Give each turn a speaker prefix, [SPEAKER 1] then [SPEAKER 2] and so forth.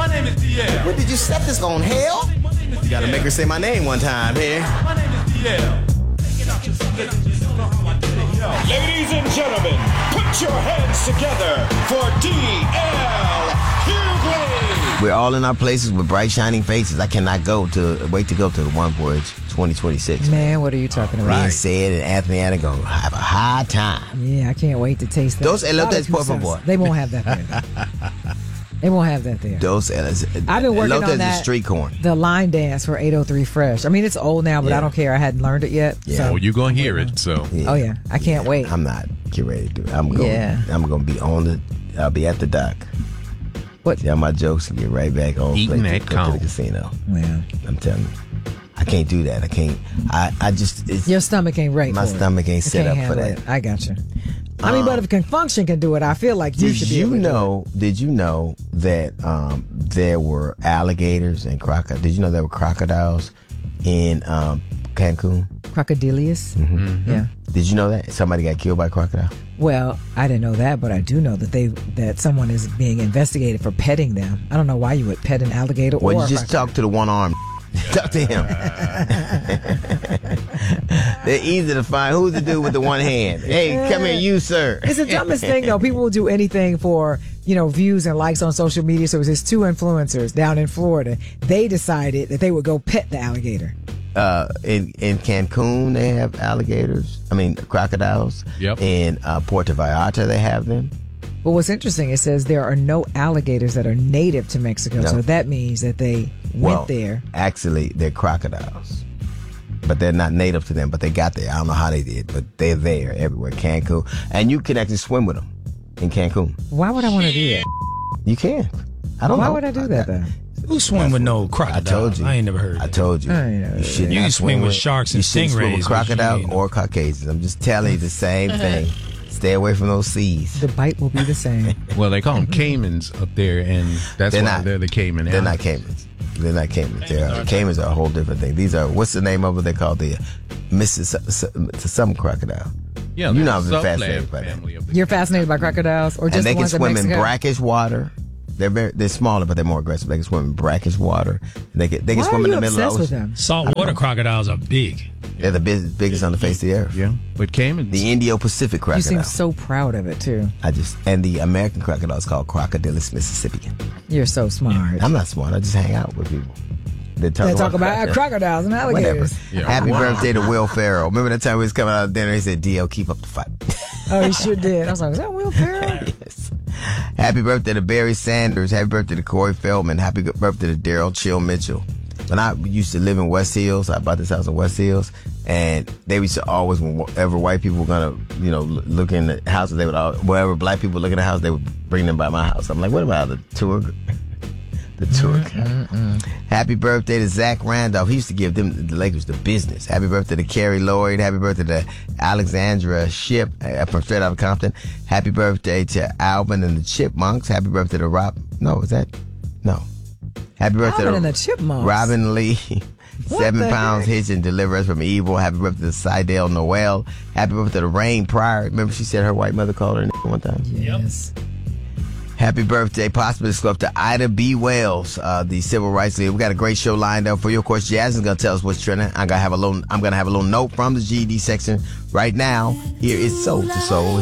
[SPEAKER 1] My name is DL.
[SPEAKER 2] Where did you set this on, hell? You gotta make her say my name one time here.
[SPEAKER 1] My name is DL.
[SPEAKER 3] Ladies and gentlemen, put your hands together for DL Hughley.
[SPEAKER 2] We're all in our places with bright, shining faces. I cannot wait to go to the One Voyage 2026.
[SPEAKER 4] Man, what are you talking about?
[SPEAKER 2] Me and Sid and Anthony Anna gonna have a high time.
[SPEAKER 4] Yeah, I can't wait to taste that.
[SPEAKER 2] Dos elotes, por favor.
[SPEAKER 4] They won't have that there. They won't have that there.
[SPEAKER 2] Dos elotes.
[SPEAKER 4] I've been working
[SPEAKER 2] elotes
[SPEAKER 4] on that.
[SPEAKER 2] Is street corn.
[SPEAKER 4] The line dance for 803 Fresh. I mean, it's old now, but
[SPEAKER 2] Yeah.
[SPEAKER 4] I don't care. I hadn't learned it yet.
[SPEAKER 2] Yeah.
[SPEAKER 4] So.
[SPEAKER 5] Oh, you're going to hear it, so.
[SPEAKER 2] Yeah.
[SPEAKER 4] Oh, yeah. I can't wait.
[SPEAKER 2] I'm not getting ready to do it. I'm going to be I'll be at the dock.
[SPEAKER 4] What?
[SPEAKER 2] Tell my jokes and get right back on.
[SPEAKER 5] Eating
[SPEAKER 2] play
[SPEAKER 5] that
[SPEAKER 2] to, go to the
[SPEAKER 5] count.
[SPEAKER 2] casino.
[SPEAKER 4] Well,
[SPEAKER 2] I'm telling you. I can't do that. I can't. I just. It's,
[SPEAKER 4] your stomach ain't right
[SPEAKER 2] my
[SPEAKER 4] for it.
[SPEAKER 2] stomach ain't
[SPEAKER 4] It
[SPEAKER 2] set
[SPEAKER 4] can't
[SPEAKER 2] up for
[SPEAKER 4] handle
[SPEAKER 2] that.
[SPEAKER 4] it. I got you. I mean, but if Confunction can do it, I feel like you should be able to do it.
[SPEAKER 2] Did you know that there were alligators and crocodiles? Did you know there were crocodiles in Cancun?
[SPEAKER 4] Crocodilius?
[SPEAKER 2] Mm-hmm.
[SPEAKER 4] Yeah.
[SPEAKER 2] Did you know that somebody got killed by a crocodile?
[SPEAKER 4] Well, I didn't know that, but I do know that someone is being investigated for petting them. I don't know why you would pet an alligator
[SPEAKER 2] Well,
[SPEAKER 4] or
[SPEAKER 2] you
[SPEAKER 4] a
[SPEAKER 2] just
[SPEAKER 4] crocodile.
[SPEAKER 2] talk to the one arm. Talk to him. They're easy to find. Who's the dude with the one hand? Hey, come here, you, sir.
[SPEAKER 4] It's the dumbest thing, though. People will do anything for, views and likes on social media. So it was just two influencers down in Florida. They decided that they would go pet the alligator.
[SPEAKER 2] In Cancun, they have crocodiles.
[SPEAKER 5] Yep.
[SPEAKER 2] In Puerto Vallarta, they have them.
[SPEAKER 4] But what's interesting, it says there are no alligators that are native to Mexico.
[SPEAKER 2] No.
[SPEAKER 4] So that means that they went there.
[SPEAKER 2] Actually, they're crocodiles. But they're not native to them, but they got there. I don't know how they did, but they're there everywhere. Cancun. And you can actually swim with them in Cancun.
[SPEAKER 4] Why would I want to do that?
[SPEAKER 2] You can. I don't know.
[SPEAKER 4] Why would I do that, though?
[SPEAKER 6] Who swim with no crocodile?
[SPEAKER 2] I told you.
[SPEAKER 6] I ain't never heard
[SPEAKER 2] I
[SPEAKER 6] that.
[SPEAKER 2] told you.
[SPEAKER 4] You
[SPEAKER 2] should
[SPEAKER 6] You
[SPEAKER 2] not
[SPEAKER 6] can swim with sharks and
[SPEAKER 2] you shouldn't swim
[SPEAKER 6] stingrays,
[SPEAKER 2] with
[SPEAKER 6] but you
[SPEAKER 2] crocodile
[SPEAKER 6] ain't no-
[SPEAKER 2] or Caucasians. I'm just telling you the same thing. Stay away from those seas.
[SPEAKER 4] The bite will be the same.
[SPEAKER 5] Well, they call them caimans up there, and that's
[SPEAKER 2] They're
[SPEAKER 5] why
[SPEAKER 2] not.
[SPEAKER 5] they're the caiman.
[SPEAKER 2] They're not caimans. They're not caimans. Caimans are a whole different thing. These are, what's the name of it? They call the some crocodile.
[SPEAKER 5] Yeah,
[SPEAKER 2] you know
[SPEAKER 5] I'm
[SPEAKER 2] I'm fascinated by that.
[SPEAKER 4] You're fascinated by crocodiles, or just
[SPEAKER 2] And they
[SPEAKER 4] the
[SPEAKER 2] can
[SPEAKER 4] ones in
[SPEAKER 2] swim in
[SPEAKER 4] Mexico?
[SPEAKER 2] brackish water. They're smaller, but they're more aggressive. They can swim in brackish water. They can
[SPEAKER 4] Why
[SPEAKER 2] swim
[SPEAKER 4] are
[SPEAKER 2] in
[SPEAKER 4] you
[SPEAKER 2] the middle of
[SPEAKER 4] obsessed
[SPEAKER 2] the
[SPEAKER 4] with
[SPEAKER 2] ocean.
[SPEAKER 4] them?
[SPEAKER 6] Saltwater crocodiles are big.
[SPEAKER 2] They're the biggest on the face of the earth.
[SPEAKER 5] Yeah, but caimans.
[SPEAKER 2] The Indo-Pacific
[SPEAKER 4] You
[SPEAKER 2] crocodile.
[SPEAKER 4] seem so proud of it, too.
[SPEAKER 2] And the American crocodile is called Crocodilus mississippian.
[SPEAKER 4] You're so smart.
[SPEAKER 2] I'm not smart. I just hang out with people. They
[SPEAKER 4] talk about crocodiles and
[SPEAKER 2] Whatever.
[SPEAKER 4] alligators.
[SPEAKER 5] Yeah.
[SPEAKER 2] Happy birthday to Will Ferrell. Remember that time we was coming out of dinner? He said, DL, keep up the fight.
[SPEAKER 4] Oh, he sure did. I was like, is that Will Ferrell?
[SPEAKER 2] Yes. Happy birthday to Barry Sanders. Happy birthday to Corey Feldman. Happy birthday to Daryl Chill Mitchell. When I used to live in West Hills, I bought this house in West Hills, and they used to always, whenever white people were gonna, look in the houses, they would wherever black people look in the house, they would bring them by my house. I'm like, what about the tour? The tour guide. Happy birthday to Zach Randolph. He used to give them, the Lakers, the business. Happy birthday to Carrie Lloyd. Happy birthday to Alexandra Shipp from Straight Outta Compton. Happy birthday to Alvin and the Chipmunks. Happy birthday to Rob. No, is that? No. Happy birthday
[SPEAKER 4] Alvin
[SPEAKER 2] to
[SPEAKER 4] and the Chipmunks.
[SPEAKER 2] Robin Lee.
[SPEAKER 4] What
[SPEAKER 2] 7
[SPEAKER 4] the
[SPEAKER 2] pounds
[SPEAKER 4] heck?
[SPEAKER 2] hitch and deliver us from evil. Happy birthday to Sidell Noel. Happy birthday to Rain Pryor. Remember she said her white mother called her one time?
[SPEAKER 4] Yes.
[SPEAKER 2] Happy birthday, possibly to Ida B. Wells, the civil rights leader. We got a great show lined up for you. Of course, Jasmine's gonna tell us what's trending. I'm gonna have a little note from the GED section right now. Here is Soul to Soul.